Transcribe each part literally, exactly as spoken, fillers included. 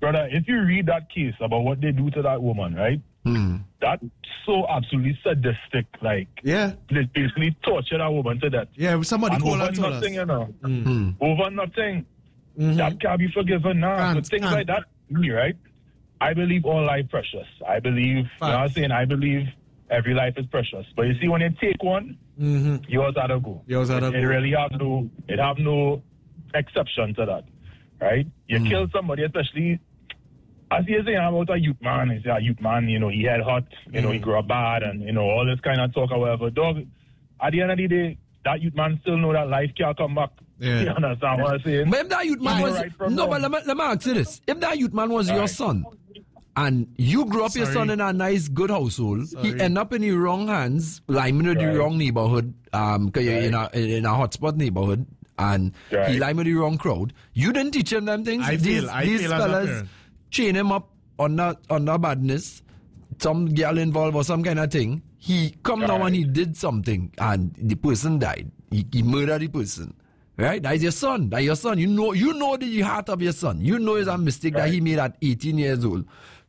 Brother, if you read that case about what they do to that woman, right? Hmm. That's so absolutely sadistic. Like, yeah, they basically torture that woman to death. Yeah, somebody and call over that to us. nothing, you know. Mm-hmm. Over nothing. Mm-hmm. That can't be forgiven now. Can't, But things can't. like that, me, right? I believe all life precious. I believe, Facts. you know what I'm saying? I believe every life is precious. But you see, when you take one, Mm-hmm. yours had to go. Yours had to it, go. It really have no, it have no exception to that, right? You Mm. kill somebody, especially, as you're saying about a youth man, you say a youth man, you know, he had hot, you know, he grew up bad, and, you know, all this kind of talk or whatever. Dog, at the end of the day, that youth man still know that life can't come back. Yeah. You understand what I'm saying? But if that youth man You know was... right from no, wrong. but let me, let me ask you this. If that youth man was your Right. son, and you grew up your Sorry. son in a nice, good household, he Sorry. end up in the wrong hands, like, in the Right. wrong neighborhood, um, cause you're in a, in a hotspot neighborhood, and Right. he like with the wrong crowd. You didn't teach him them things. I these feel- I these feel as a fellas parent. chain him up on that, on that badness, some girl involved or some kind of thing. He come down Right. and he did something, and the person died. He, he murdered the person. Right? That is your son. That your son. You know, you know the heart of your son. You know it's a mistake that he made at eighteen years old.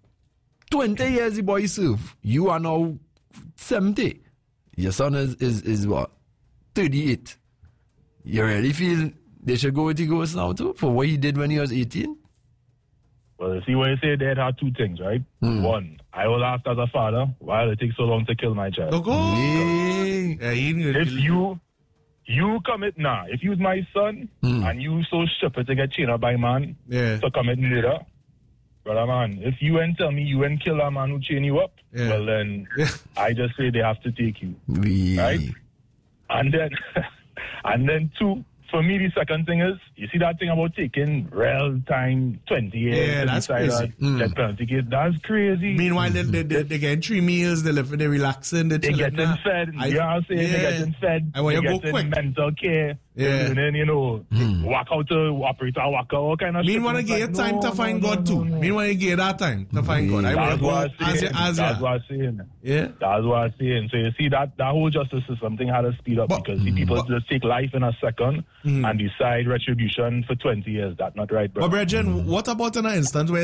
twenty years the boy serve. You are now seventy. Your son is, is, is what? thirty-eight. You really feel they should go with the ghost now too for what he did when he was eighteen? Well, you see what you say, Dad had two things, right? One, I will ask as a father, why did it take so long to kill my child? Don't go. Hey. Yeah, he knew If you you commit now, if you was my son and you so stupid to get chained up by man Yeah. to commit murder, brother man, if you ain't tell me you ain't kill a man who chain you up, Yeah. well then Yeah. I just say they have to take you. We, Right? And then and then two, for me the second thing is, you see that thing about taking real time, twenty years Yeah, to that's decide crazy. that Mm. death penalty case, that's crazy. Meanwhile, they, they, they, they getting three meals, they live, they relaxing, they They chilling. getting Nah. fed, I- you know what I'm saying? yeah. They getting fed, And when they you go getting quick. mental care, Yeah. and then, you know, walk out to operate a walk out, all kind of shit. Meanwhile, you It's get like, time no, to find no, God no, too. no, no. Meanwhile, you get that time to find God. I That's will what go I'm as saying. you, as That's you. what I'm saying. Yeah. That's what I'm saying. So you see that that whole justice system thing had to speed up But- because see, people but- just take life in a second Mhm. and decide retribution for twenty years. That's not right, bro. But, Brethren, what about in an instance where